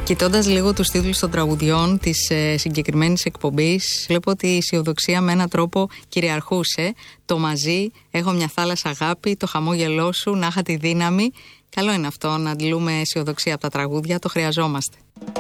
Κοιτώντας λίγο τους τίτλους των τραγουδιών της συγκεκριμένης εκπομπής, βλέπω ότι η αισιοδοξία με έναν τρόπο κυριαρχούσε. Το μαζί, έχω μια θάλασσα αγάπη, το χαμόγελό σου, να είχα τη δύναμη. Καλό είναι αυτό να αντλούμε αισιοδοξία από τα τραγούδια, το χρειαζόμαστε.